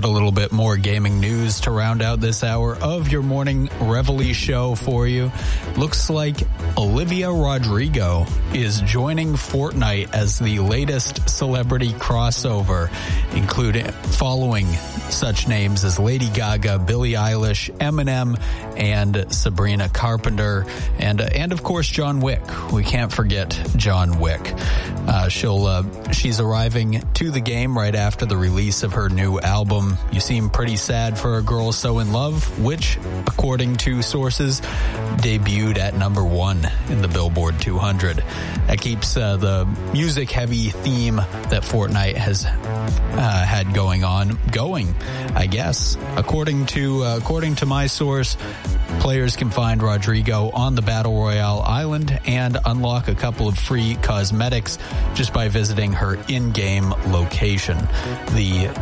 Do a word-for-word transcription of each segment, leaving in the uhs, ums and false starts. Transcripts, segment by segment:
got a little bit more gaming news to round out this hour of your morning Reveille show for you. Looks like Olivia Rodrigo is joining Fortnite as the latest celebrity crossover, including following such names as Lady Gaga, Billie Eilish, Eminem, and Sabrina Carpenter, and uh, and of course John Wick. We can't forget John Wick. Uh, she'll uh, she's arriving to the game right after the release of her new album, You Seem Pretty Sad for a Girl So in Love, which, according to sources, debuted at number one in the Billboard two hundred. That keeps uh, the music-heavy theme that Fortnite has uh, had going on going, I guess. According to uh, according to my source, players can find Rodrigo on the Battle Royale island and unlock a couple of free cosmetics just by visiting her in-game location. The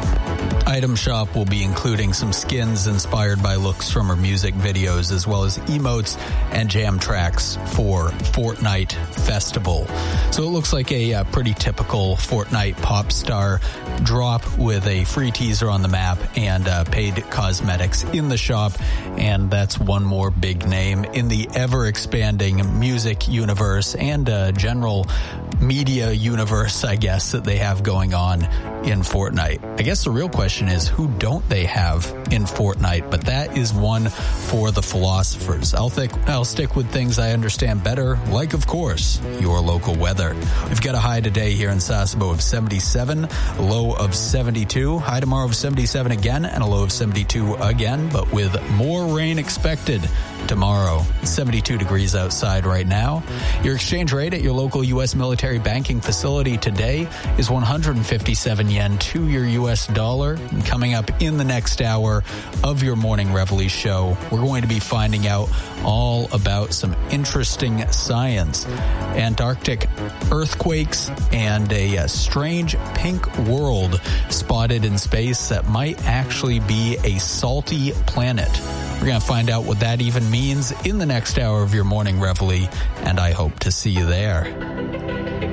item shop will be including some skins inspired by looks from her music videos, as well as emotes and jam tracks for Fortnite Festival. So it looks like a uh, pretty typical Fortnite pop star drop with a free teaser on the map and uh, paid cosmetics in the shop. And that's one more big name in the ever-expanding music universe and uh, general media universe, I guess, that they have going on in Fortnite. I guess the real question is, who don't they have in Fortnite? But that is one for the philosophers. I'll, think, I'll stick with things I understand better, like, of course, your local weather. We've got a high today here in Sasebo of seventy-seven, a low of seventy-two, high tomorrow of seventy-seven again, and a low of seventy-two again, but with more rain expected tomorrow. seventy-two degrees outside right now. Your exchange rate at your local U S military banking facility today is one hundred fifty-seven yen to your U S dollar. And coming up in the next hour of your morning Reveille show, we're going to be finding out all about some interesting science, Antarctic earthquakes, and a, a strange pink world spotted in space that might actually be a salty planet. We're going to find out what that even means in the next hour of your morning Reveille, and I hope to see you there.